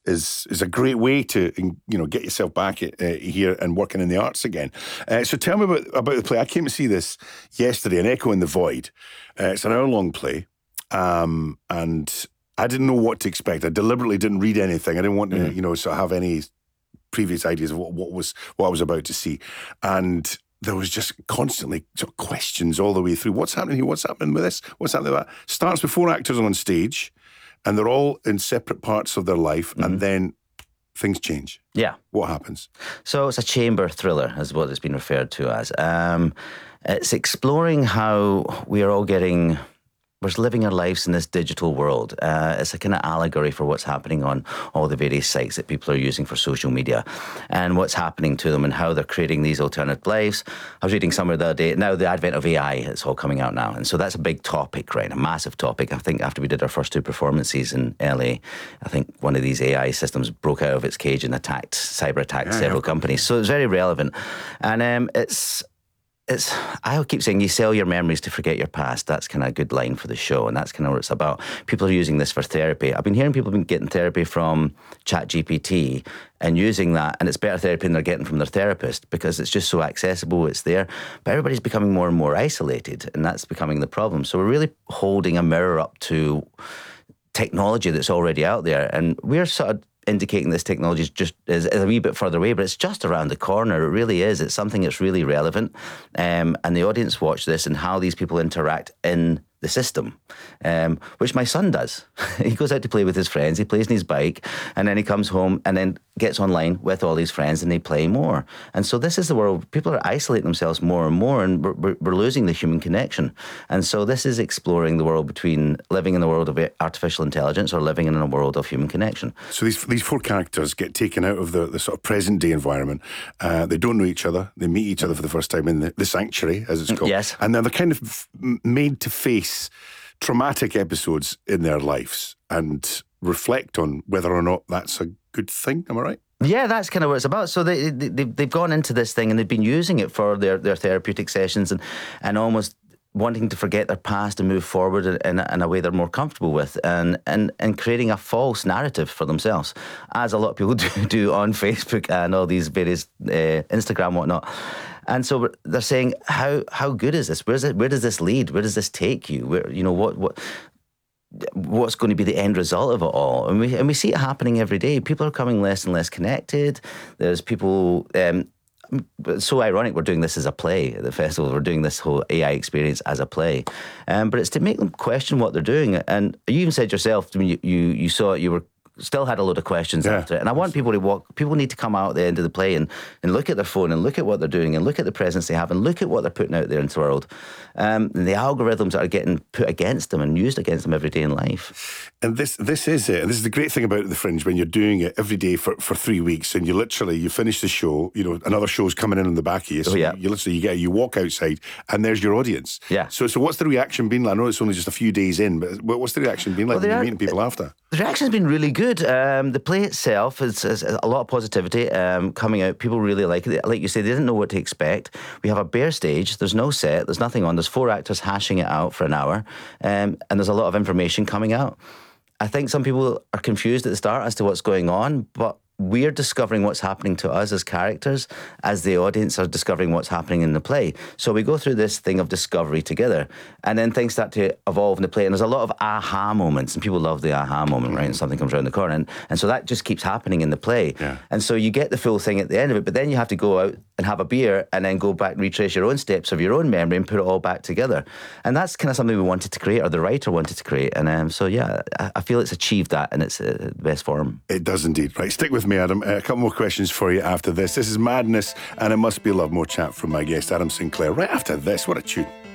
is a great way to get yourself back here and working in the arts again. So tell me about the play. I came to see this yesterday, An Echo in the Void. It's an hour-long play, and I didn't know what to expect. I deliberately didn't read anything. I didn't want to sort of have any previous ideas of what I was about to see, and there was just constantly sort of questions all the way through. What's happening here? What's happening with this? What's happening with that? Starts with 4 actors on stage, and they're all in separate parts of their life, and then things change. Yeah. What happens? So it's a chamber thriller, is what it's been referred to as. It's exploring how we are all we're living our lives in this digital world. It's a kind of allegory for what's happening on all the various sites that people are using for social media and what's happening to them and how they're creating these alternative lives. I was reading somewhere the other day, now the advent of AI, it's all coming out now. And so that's a big topic, right? A massive topic. I think after we did our first 2 performances in LA, I think one of these AI systems broke out of its cage and cyber attacked several companies. So it's very relevant. And I keep saying you sell your memories to forget your past. That's kind of a good line for the show, and that's kind of what it's about. People are using this for therapy. I've been hearing people have been getting therapy from ChatGPT and using that, and it's better therapy than they're getting from their therapist because it's just so accessible, it's there. But everybody's becoming more and more isolated, and that's becoming the problem. So we're really holding a mirror up to technology that's already out there, and we're sort of indicating this technology is a wee bit further away, but it's just around the corner. It really is. It's something that's really relevant. And the audience watch this and how these people interact in the system, which my son does. He goes out to play with his friends, he plays on his bike, and then he comes home and then gets online with all his friends and they play more. And so this is the world. People are isolating themselves more and more, and we're losing the human connection. And so this is exploring the world between living in the world of artificial intelligence or living in a world of human connection. So these 4 characters get taken out of the sort of present day environment. They don't know each other. They meet each other for the first time in the sanctuary, as it's called. Yes. And they're kind of made to face traumatic episodes in their lives and reflect on whether or not that's a good thing. Am I right? Yeah, that's kind of what it's about. So they've gone into this thing and they've been using it for their therapeutic sessions and almost wanting to forget their past and move forward in a way they're more comfortable with, and creating a false narrative for themselves, as a lot of people do on Facebook and all these various Instagram and whatnot. And so they're saying, how good is this? Where does this lead? Where does this take you? What's going to be the end result of it all? And we see it happening every day. People are becoming less and less connected. There's people. It's so ironic we're doing this as a play at the festival. We're doing this whole AI experience as a play, but it's to make them question what they're doing. And you even said yourself, I mean, you saw it, you were still had a load of questions after it. And I want people need to come out at the end of the play and look at their phone and look at what they're doing and look at the presence they have and look at what they're putting out there into the world. And the algorithms that are getting put against them and used against them every day in life. And this is it. And this is the great thing about the Fringe, when you're doing it every day for 3 weeks and you finish the show, another show's coming in on the back of you. So you walk outside and there's your audience. Yeah. So what's the reaction been like? I know it's only just a few days in, but what's the reaction been like when you're meeting people after? The reaction's been really good. The play itself is a lot of positivity coming out. People really like it. Like you say, they didn't know what to expect. We have a bare stage. There's no set. There's nothing on. There's 4 actors hashing it out for an hour. And there's a lot of information coming out. I think some people are confused at the start as to what's going on, but we're discovering what's happening to us as characters as the audience are discovering what's happening in the play. So we go through this thing of discovery together, and then things start to evolve in the play, and there's a lot of aha moments, and people love the aha moment, right? And something comes around the corner, and so that just keeps happening in the play. Yeah. And so you get the full thing at the end of it, but then you have to go out and have a beer and then go back and retrace your own steps of your own memory and put it all back together. And that's kind of something we wanted to create, or the writer wanted to create. And so, yeah, I feel it's achieved that in its best form. It does indeed. Right, stick with me, Adam. A couple more questions for you after this. This is Madness, and It Must Be Love. More chat from my guest, Adam Sinclair, right after this. What a tune.